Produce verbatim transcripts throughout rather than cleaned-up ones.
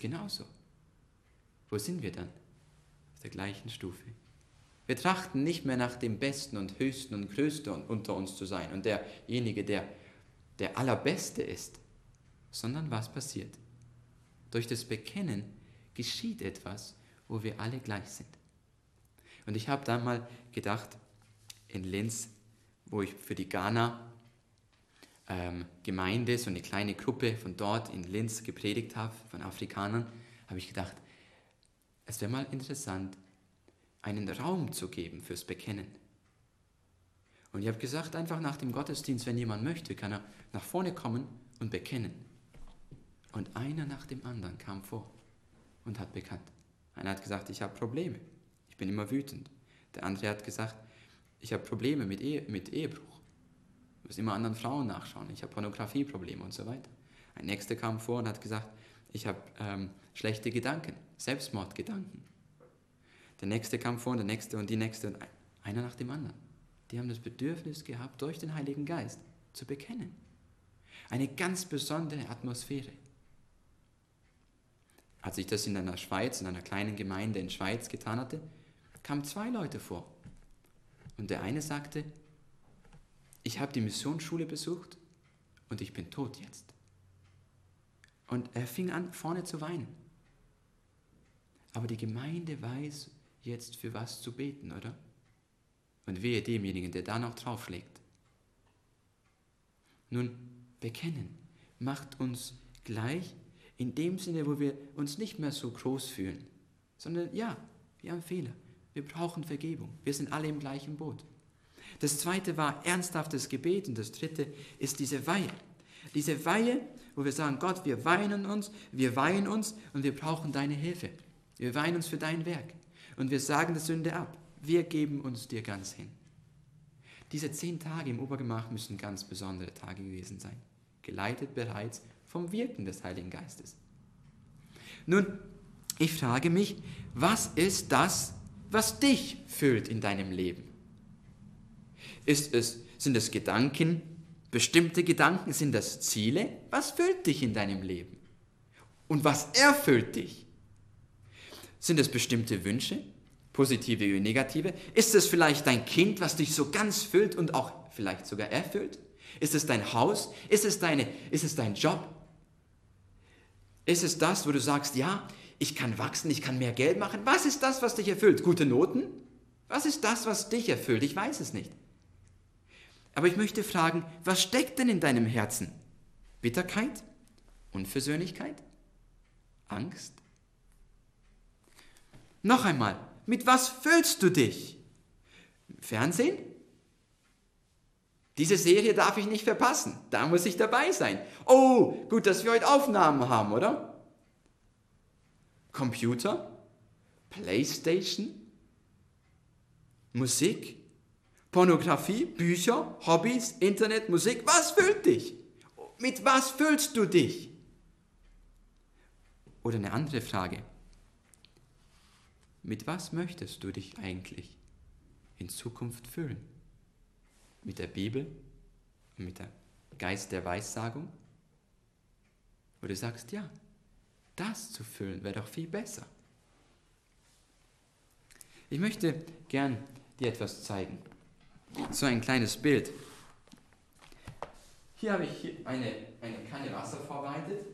genauso. Wo sind wir dann? Auf der gleichen Stufe. Wir trachten nicht mehr nach dem Besten und Höchsten und Größten unter uns zu sein und derjenige, der der Allerbeste ist, sondern was passiert? Durch das Bekennen geschieht etwas, wo wir alle gleich sind. Und ich habe dann mal gedacht, in Linz, wo ich für die Ghana ähm, Gemeinde, so eine kleine Gruppe von dort in Linz gepredigt habe, von Afrikanern, habe ich gedacht, es wäre mal interessant, einen Raum zu geben fürs Bekennen. Und ich habe gesagt, einfach nach dem Gottesdienst, wenn jemand möchte, kann er nach vorne kommen und bekennen. Und einer nach dem anderen kam vor und hat bekannt. Einer hat gesagt, ich habe Probleme, ich bin immer wütend. Der andere hat gesagt, ich habe Probleme mit, Ehe, mit Ehebruch. Ich muss immer anderen Frauen nachschauen, ich habe Pornografieprobleme und so weiter. Ein nächster kam vor und hat gesagt, ich habe ähm, schlechte Gedanken, Selbstmordgedanken. Der nächste kam vor und der nächste und die nächste und einer nach dem anderen. Die haben das Bedürfnis gehabt, durch den Heiligen Geist zu bekennen. Eine ganz besondere Atmosphäre. Als ich das in einer Schweiz, in einer kleinen Gemeinde in Schweiz getan hatte, kamen zwei Leute vor. Und der eine sagte, ich habe die Missionsschule besucht und ich bin tot jetzt. Und er fing an, vorne zu weinen. Aber die Gemeinde weiß jetzt, für was zu beten, oder? Und wehe demjenigen, der da noch draufschlägt. Nun, bekennen macht uns gleich in dem Sinne, wo wir uns nicht mehr so groß fühlen, sondern ja, wir haben Fehler, wir brauchen Vergebung, wir sind alle im gleichen Boot. Das zweite war ernsthaftes Gebet und das dritte ist diese Weihe. Diese Weihe, wo wir sagen, Gott, wir weihen uns, wir weihen uns und wir brauchen deine Hilfe. Wir weihen uns für dein Werk und wir sagen der Sünde ab. Wir geben uns dir ganz hin. Diese zehn Tage im Obergemach müssen ganz besondere Tage gewesen sein, geleitet bereits vom Wirken des Heiligen Geistes. Nun, ich frage mich, was ist das, was dich füllt in deinem Leben? Ist es, sind es Gedanken, bestimmte Gedanken, sind das Ziele? Was füllt dich in deinem Leben? Und was erfüllt dich? Sind es bestimmte Wünsche, positive wie negative? Ist es vielleicht dein Kind, was dich so ganz füllt und auch vielleicht sogar erfüllt? Ist es dein Haus? Ist es, deine, ist es dein Job? Ist es das, wo du sagst, ja, ich kann wachsen, ich kann mehr Geld machen? Was ist das, was dich erfüllt? Gute Noten? Was ist das, was dich erfüllt? Ich weiß es nicht. Aber ich möchte fragen, was steckt denn in deinem Herzen? Bitterkeit? Unversöhnlichkeit? Angst? Noch einmal, mit was füllst du dich? Fernsehen? Diese Serie darf ich nicht verpassen, da muss ich dabei sein. Oh, gut, dass wir heute Aufnahmen haben, oder? Computer? Playstation? Musik? Pornografie? Bücher? Hobbys? Internet? Musik? Was füllt dich? Mit was füllst du dich? Oder eine andere Frage. Mit was möchtest du dich eigentlich in Zukunft füllen? Mit der Bibel und mit dem Geist der Weissagung? Wo du sagst, ja, das zu füllen wäre doch viel besser. Ich möchte gern dir etwas zeigen. So ein kleines Bild. Hier habe ich hier eine, eine Kanne Wasser vorbereitet.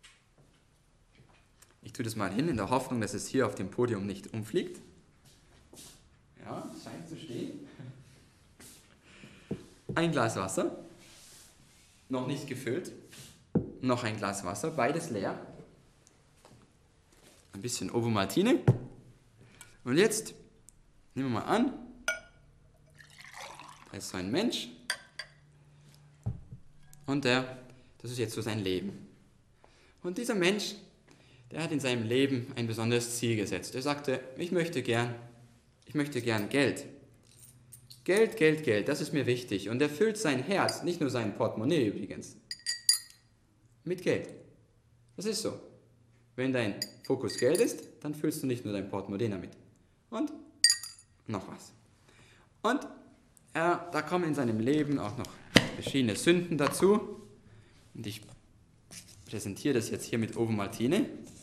Ich tue das mal hin, in der Hoffnung, dass es hier auf dem Podium nicht umfliegt. Ja, es scheint zu stehen. Ein Glas Wasser, noch nicht gefüllt. Noch ein Glas Wasser, beides leer. Ein bisschen Ovomaltine. Und jetzt nehmen wir mal an, da ist so ein Mensch und der, das ist jetzt so sein Leben. Und dieser Mensch, der hat in seinem Leben ein besonderes Ziel gesetzt. Er sagte, ich möchte gern, ich möchte gern Geld. Geld, Geld, Geld, das ist mir wichtig. Und er füllt sein Herz, nicht nur sein Portemonnaie übrigens, mit Geld. Das ist so. Wenn dein Fokus Geld ist, dann füllst du nicht nur dein Portemonnaie damit. Und noch was. Und er, da kommen in seinem Leben auch noch verschiedene Sünden dazu. Und ich präsentiere das jetzt hier mit Ovomaltine.